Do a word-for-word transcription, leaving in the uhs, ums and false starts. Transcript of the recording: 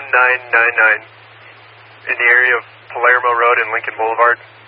one nine nine nine in the area of Palermo Road and Lincoln Boulevard.